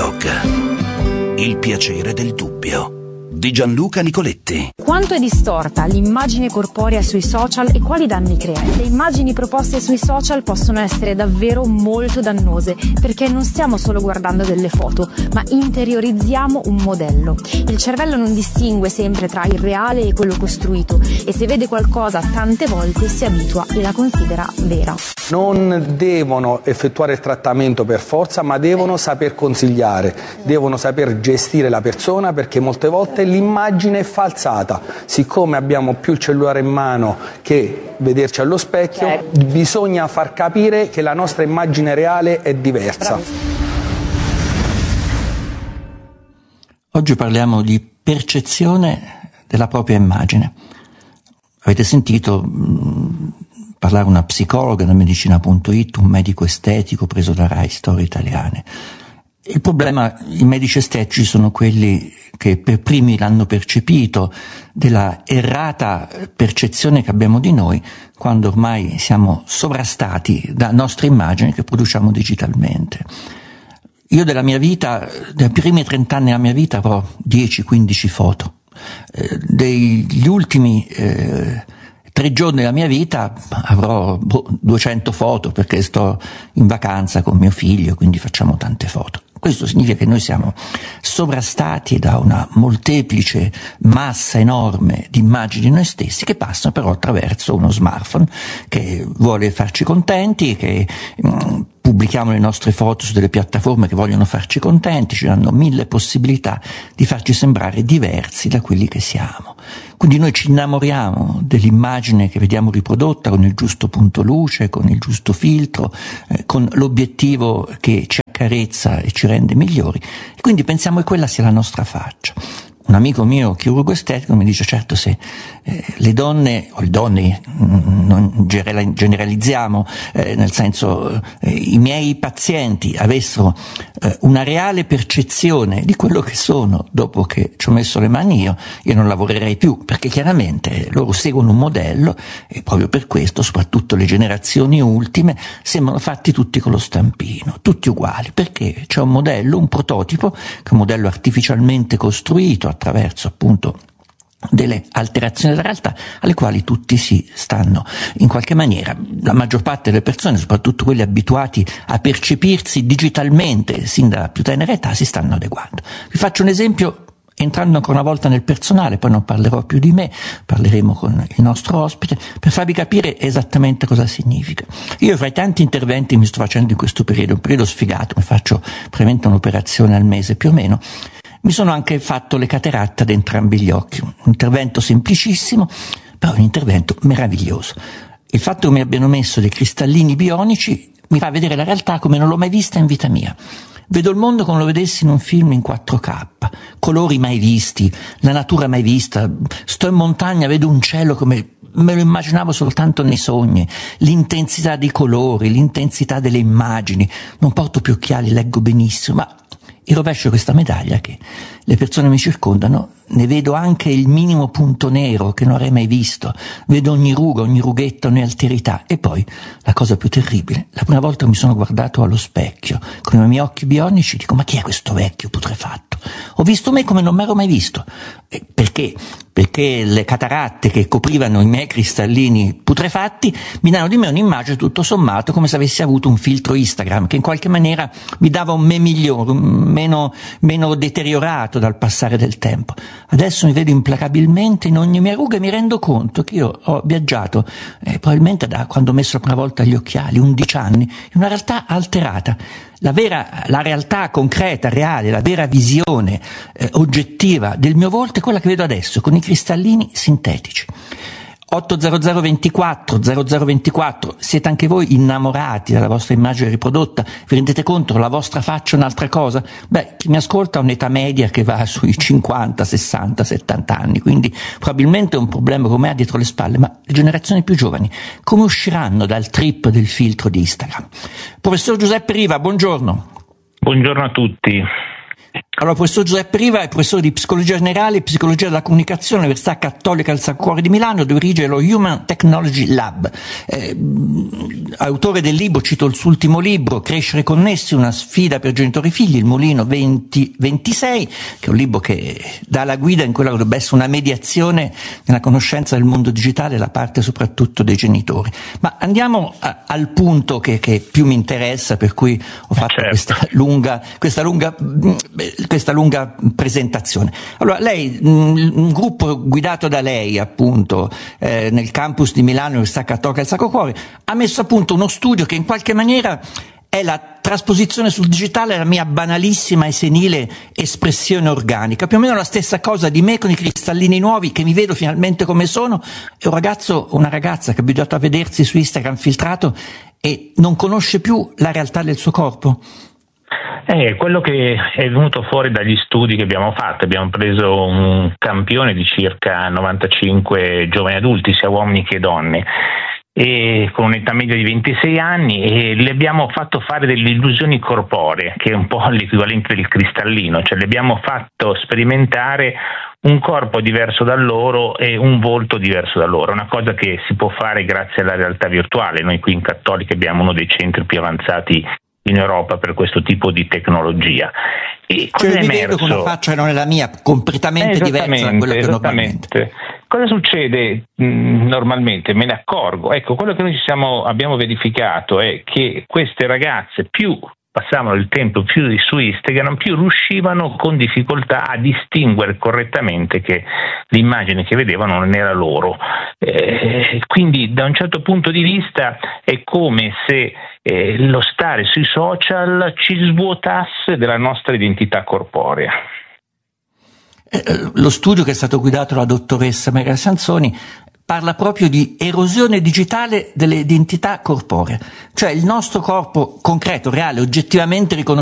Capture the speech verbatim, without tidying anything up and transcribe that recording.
Dialog. Il piacere del dubbio di Gianluca Nicoletti. Quanto è distorta l'immagine corporea sui social e quali danni crea? Le immagini proposte sui social possono essere davvero molto dannose, perché non stiamo solo guardando delle foto, ma interiorizziamo un modello. Il cervello non distingue sempre tra il reale e quello costruito, e se vede qualcosa tante volte si abitua e la considera vera. Non devono effettuare il trattamento per forza, ma devono saper consigliare, devono saper gestire la persona, perché molte volte l'immagine è falsata. Siccome abbiamo più il cellulare in mano che vederci allo specchio, certo, bisogna far capire che la nostra immagine reale è diversa. Oggi parliamo di percezione della propria immagine. Avete sentito mh, parlare una psicologa da medicina punto it, un medico estetico preso da Rai Storie Italiane. Il problema, i medici estetici sono quelli che per primi l'hanno percepito, della errata percezione che abbiamo di noi quando ormai siamo sovrastati da nostre immagini che produciamo digitalmente. Io della mia vita, dei primi trent'anni della mia vita avrò dieci quindici foto. Eh, degli ultimi eh, tre giorni della mia vita avrò boh, duecento foto, perché sto in vacanza con mio figlio, quindi facciamo tante foto. Questo significa che noi siamo sovrastati da una molteplice massa enorme di immagini di noi stessi, che passano però attraverso uno smartphone che vuole farci contenti, che mh, pubblichiamo le nostre foto su delle piattaforme che vogliono farci contenti, ci danno mille possibilità di farci sembrare diversi da quelli che siamo. Quindi noi ci innamoriamo dell'immagine che vediamo riprodotta con il giusto punto luce, con il giusto filtro, eh, con l'obiettivo che ci accarezza e ci rende migliori, e quindi pensiamo che quella sia la nostra faccia. Un amico mio, chirurgo estetico, mi dice: certo, se eh, le donne, o le donne, mh, non generalizziamo, eh, nel senso eh, i miei pazienti avessero eh, una reale percezione di quello che sono dopo che ci ho messo le mani io, io non lavorerei più, perché chiaramente loro seguono un modello, e proprio per questo, soprattutto le generazioni ultime, sembrano fatti tutti con lo stampino, tutti uguali, perché c'è un modello, un prototipo, che è un modello artificialmente costruito attraverso appunto delle alterazioni della realtà, alle quali tutti si stanno in qualche maniera, la maggior parte delle persone, soprattutto quelli abituati a percepirsi digitalmente sin da più tenera età, si stanno adeguando. Vi faccio un esempio, entrando ancora una volta nel personale, poi non parlerò più di me, parleremo con il nostro ospite, per farvi capire esattamente cosa significa. Io, fra i tanti interventi che mi sto facendo in questo periodo, un periodo sfigato, mi faccio praticamente un'operazione al mese più o meno, mi sono anche fatto le cataratte ad entrambi gli occhi, un intervento semplicissimo, però un intervento meraviglioso. Il fatto che mi abbiano messo dei cristallini bionici mi fa vedere la realtà come non l'ho mai vista in vita mia. Vedo il mondo come lo vedessi in un film in quattro K, colori mai visti, la natura mai vista, sto in montagna, vedo un cielo come me lo immaginavo soltanto nei sogni, l'intensità dei colori, l'intensità delle immagini, non porto più occhiali, leggo benissimo, ma il rovescio di questa medaglia, che le persone mi circondano, ne vedo anche il minimo punto nero che non avrei mai visto, vedo ogni ruga, ogni rughetta, ogni alterità. E poi, la cosa più terribile, la prima volta mi sono guardato allo specchio, con i miei occhi bionici, dico: ma chi è questo vecchio putrefatto? Ho visto me come non mi ero mai visto. E perché? Perché le cataratte che coprivano i miei cristallini putrefatti mi danno di me un'immagine tutto sommato come se avessi avuto un filtro Instagram, che in qualche maniera mi dava un me migliore, meno, meno deteriorato dal passare del tempo. Adesso mi vedo implacabilmente in ogni mia ruga e mi rendo conto che io ho viaggiato, eh, probabilmente da quando ho messo la prima volta gli occhiali, undici anni, in una realtà alterata. La vera, la realtà concreta, reale, la vera visione eh, oggettiva del mio volto è quella che vedo adesso, con i cristallini sintetici. otto zero zero ventiquattro zero zero ventiquattro, siete anche voi innamorati della vostra immagine riprodotta? Vi rendete conto che la vostra faccia è un'altra cosa? Beh, chi mi ascolta ha un'età media che va sui cinquanta, sessanta, settanta anni, quindi probabilmente è un problema come ha dietro le spalle, ma le generazioni più giovani come usciranno dal trip del filtro di Instagram? Professor Giuseppe Riva, buongiorno. Buongiorno a tutti. Allora, professor Giuseppe Riva è professore di psicologia generale e psicologia della comunicazione all'Università Cattolica del Sacro Cuore di Milano, dirige lo Human Technology Lab. Eh, autore del libro, cito il suo ultimo libro, Crescere connessi, una sfida per genitori e figli, il Mulino venti ventisei, che è un libro che dà la guida in quella che dovrebbe essere una mediazione nella conoscenza del mondo digitale da parte soprattutto dei genitori. Ma andiamo a, al punto che, che più mi interessa, per cui ho fatto certo. questa lunga, questa lunga questa lunga presentazione. Allora, lei, un gruppo guidato da lei, appunto, eh, nel campus di Milano, Università Cattolica del Sacro Cuore, ha messo a punto uno studio che in qualche maniera è la trasposizione sul digitale della mia banalissima e senile espressione organica, più o meno la stessa cosa di me con i cristallini nuovi, che mi vedo finalmente come sono, e un ragazzo o una ragazza che è abituato a vedersi su Instagram filtrato e non conosce più la realtà del suo corpo. È quello che è venuto fuori dagli studi che abbiamo fatto. Abbiamo preso un campione di circa novantacinque giovani adulti, sia uomini che donne, e con un'età media di ventisei anni, e le abbiamo fatto fare delle illusioni corporee, che è un po' l'equivalente del cristallino, cioè le abbiamo fatto sperimentare un corpo diverso da loro e un volto diverso da loro, una cosa che si può fare grazie alla realtà virtuale. Noi qui in Cattolica abbiamo uno dei centri più avanzati in Europa per questo tipo di tecnologia. E cosa cioè, è emerso? Vedo con una faccia non è la mia, completamente diversa da quella che normalmente. Cosa succede mh, normalmente? Me ne accorgo. Ecco, quello che noi ci siamo, abbiamo verificato è che queste ragazze più passavano il tempo più su Instagram, più riuscivano con difficoltà a distinguere correttamente che l'immagine che vedevano non era loro. Eh, quindi da un certo punto di vista è come se eh, lo stare sui social ci svuotasse della nostra identità corporea. Lo studio, che è stato guidato dalla dottoressa Maria Sansoni, parla proprio di erosione digitale delle identità corporee, cioè il nostro corpo concreto, reale, oggettivamente riconoscibile